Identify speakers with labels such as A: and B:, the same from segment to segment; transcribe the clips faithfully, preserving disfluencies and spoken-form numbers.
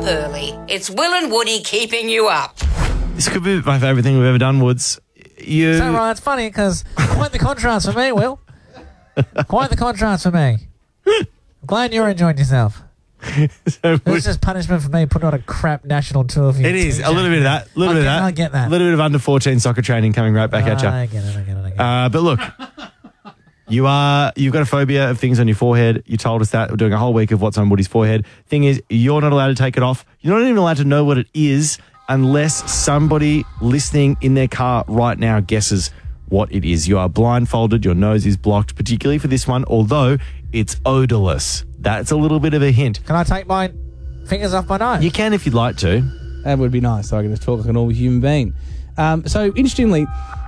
A: early. It's Will and Woody keeping you up.
B: This could be my favourite thing we've ever done, Woods. You...
C: So, Ryan, it's funny because quite the contrast for me, Will. Quite the contrast for me. I'm glad you're enjoying yourself.
B: so
C: It was just punishment for me putting on a crap national tour for you.
B: It is. A little bit of that. A little
C: I
B: bit
C: get,
B: of that.
C: I get that.
B: A little bit of under fourteen soccer training coming right back at you.
C: I get it, I get it, I get it.
B: Uh, but look, you are, you've got a phobia of things on your forehead. You told us that. We're doing a whole week of what's on Woody's forehead. Thing is, you're not allowed to take it off. You're not even allowed to know what it is unless somebody listening in their car right now guesses what it is. You are blindfolded. Your nose is blocked, particularly for this one, although it's odorless. That's a little bit of a hint.
C: Can I take my fingers off my nose?
B: You can if you'd like to.
D: That would be nice, so I can just talk like a normal human being. Um, so, interestingly,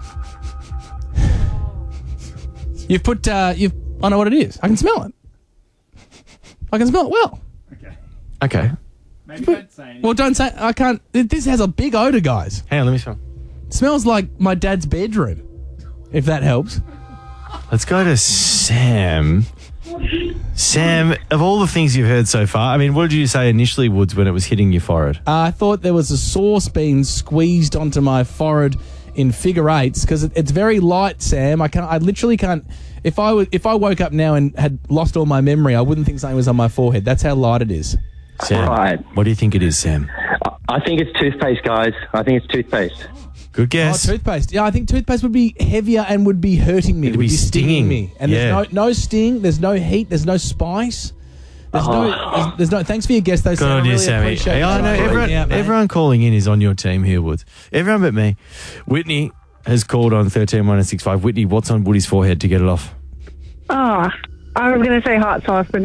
D: you've put, uh, you've, I know what it is. I can smell it. I can smell it well.
E: Okay.
B: Okay.
E: Maybe don't say anything.
D: Well, don't say, I can't, this has a big odour, guys.
B: Hang on, let me smell.
D: It smells like my dad's bedroom, if that helps.
B: Let's go to Sam. Sam, of all the things you've heard so far, I mean, what did you say initially, Woods, when it was hitting your forehead?
D: Uh, I thought there was a sauce being squeezed onto my forehead in figure eights because it, it's very light, Sam. I can't. I literally can't. If I w- if I woke up now and had lost all my memory, I wouldn't think something was on my forehead. That's how light it is.
B: Sam,
F: Right.
B: what do you think it is, Sam?
F: I think it's toothpaste, guys. I think it's toothpaste.
B: Good guess.
D: Oh, toothpaste. Yeah, I think toothpaste would be heavier and would be hurting me.
B: It'd
D: would
B: be stinging.
D: me. And
B: Yeah.
D: there's no no sting. There's no heat. There's no spice. There's no. There's, there's no. Thanks for your guess, though,
B: Good
D: Sam.
B: on
D: I
B: you,
D: really
B: Sammy.
D: appreciate
B: Hey, I
D: you
B: know
D: calling
B: everyone,
D: me out, mate.
B: everyone calling in is on your team here, Woods. Everyone but me. Whitney has called on thirteen one six five. Whitney, what's on Woody's forehead to get it off?
G: Oh, I was going to say hot sauce, but